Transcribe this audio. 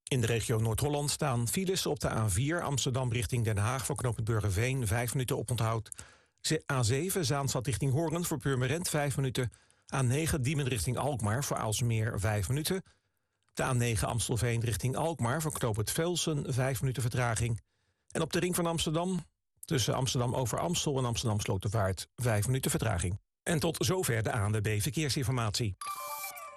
In de regio Noord-Holland staan files op de A4 Amsterdam richting Den Haag voor knooppunt Burgerveen 5 minuten oponthoud. A7 Zaanstad richting Hoorn voor Purmerend 5 minuten. A9 Diemen richting Alkmaar voor Aalsmeer 5 minuten. De A9 Amstelveen richting Alkmaar voor knooppunt Velsen 5 minuten vertraging. En op de ring van Amsterdam tussen Amsterdam over Amstel en Amsterdam Slotervaart 5 minuten vertraging. En tot zover de ANWB Verkeersinformatie.